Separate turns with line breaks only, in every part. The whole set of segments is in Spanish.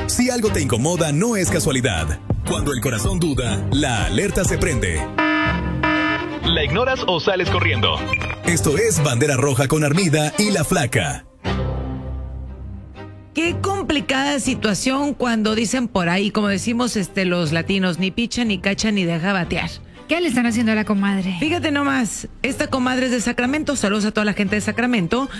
Si algo te incomoda, no es casualidad. Cuando el corazón duda, la alerta se prende. ¿La ignoras o sales corriendo? Esto es Bandera Roja con Armida y La Flaca.
Qué complicada situación cuando dicen por ahí, como decimos los latinos, ni picha, ni cacha, ni deja batear.
¿Qué le están haciendo a la comadre?
Fíjate nomás, esta comadre es de Sacramento, saludos a toda la gente de Sacramento.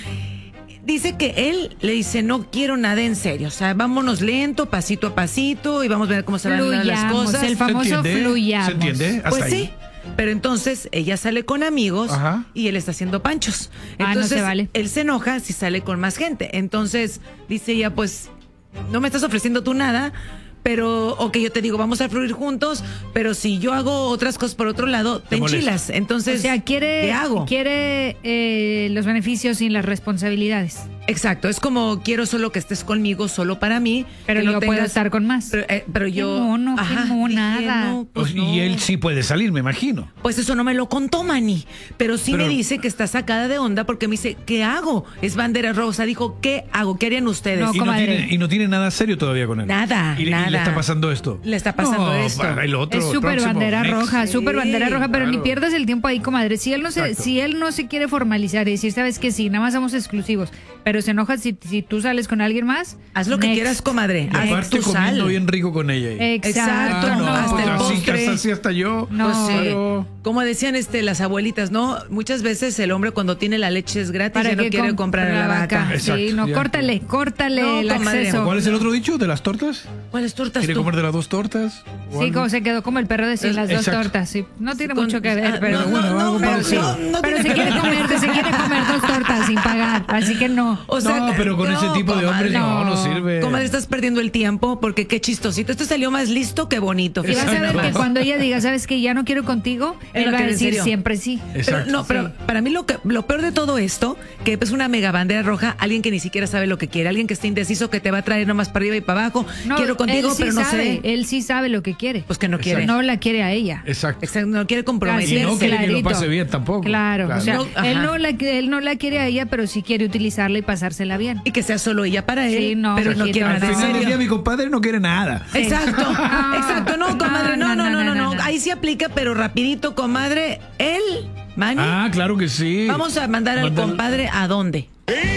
Dice que él le dice, no quiero nada en serio, o sea, vámonos lento, pasito a pasito y vamos a ver cómo se van a dar las cosas.
El famoso fluyamos.
¿Se entiende? Hasta
Pues
ahí.
sí, pero entonces ella sale con amigos.
Ajá.
Y él está haciendo panchos.
No
Entonces
se vale.
él se enoja si sale con más gente. Entonces dice ella, pues no me estás ofreciendo tú nada, pero yo te digo, vamos a fluir juntos, pero si yo hago otras cosas por otro lado, te
molesta.
enchilas. Entonces,
O sea,
¿qué hago?
quiere los beneficios sin las responsabilidades.
Exacto, es como quiero solo que estés conmigo, solo para mí.
Pero
que no
yo puedo
tengas-
estar con más.
Pero yo...
Qué mono, qué
Ajá,
monada.
dije, no, pues
Y
no.
él sí puede salir, me imagino.
Pues eso no me lo contó Manny, pero sí
Pero-
me dice que está sacada de onda porque me dice, ¿qué hago? Es bandera rosa. Dijo, ¿qué hago? ¿Qué harían ustedes?
No,
Y no,
comadre.
tiene nada serio todavía con él.
Nada,
y
nada.
le está pasando esto.
Le está pasando esto.
Para el otro,
Es
el
súper
próximo,
bandera
next.
roja, súper bandera roja, pero ni
claro.
pierdas el tiempo ahí, comadre. Si él no
Exacto.
si él no se quiere formalizar y decir, sabes que sí, nada más somos exclusivos, pero se enoja si tú sales con alguien más,
Haz lo que
next.
quieras, comadre.
Y
Haz
aparte
tu
comiendo
sal.
bien rico con ella. ahí.
Exacto,
Exacto,
no,
hasta el
así,
postre.
así hasta yo.
No.
Pues sí.
Claro.
Como decían las abuelitas, ¿no? Muchas veces el hombre cuando tiene la leche es gratis, ya no quiere comprar a la vaca.
Exacto,
Sí, no,
ya.
córtale
No,
el
comadre.
acceso.
¿Cuál es el otro dicho? ¿De las tortas?
¿Cuáles tortas
¿Quiere
tú?
comer de las dos tortas? ¿O
Sí,
algo?
como se quedó como el perro de sin las dos
Exacto.
tortas. Sí. No tiene
Con-
mucho que ver,
ah,
pero
no,
bueno,
no,
algo
no,
por
pero sí.
eso.
no
Pero se
tiene
quiere
que ver.
comer dos tortas sin pagar, así que no.
O sea,
No, pero con
no,
ese tipo de hombres
comadre.
no sirve.
Comadre, estás perdiendo el tiempo porque qué chistosito. Esto salió más listo que bonito.
Y vas a ver
Exacto.
que cuando ella diga, ¿sabes que ya no quiero contigo?
Él
Él
no
va a
quiere en
decir
serio.
siempre sí.
Exacto.
Pero para mí lo peor de todo esto, que es una mega bandera roja, alguien que ni siquiera sabe lo que quiere, alguien que está indeciso, que te va a traer nomás para arriba y para abajo.
No,
Quiero contigo,
él sí
pero no
sabe,
sé.
Él sí sabe lo que quiere.
Pues que no quiere.
No la quiere a ella.
Exacto.
Exacto, no quiere
Y
comprometerse.
no quiere que lo
clarito.
pase bien tampoco.
Claro, o sea,
No, ajá.
él no la quiere a ella, pero sí quiere utilizarla y pasársela bien.
Y que sea solo ella para él,
Sí, no,
pero no
Jorgito,
quiere
Al
nada en
final del día
serio.
mi compadre no quiere nada.
Exacto, exacto, no, comadre, no.
No.
Ahí sí aplica, pero rapidito, comadre. Él, Manny,
Ah, claro que sí.
vamos a mandar al
Mándalo.
compadre ¿a dónde?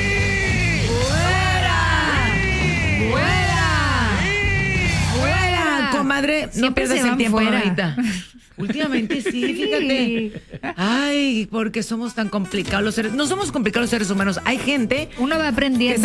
¡Fuera! Comadre, no
Siempre
pierdas
se
el
van
tiempo
fuera.
ahorita. Últimamente sí, fíjate. Ay, porque somos tan complicados los seres. No somos complicados los seres humanos. Hay gente
Uno va aprendiendo.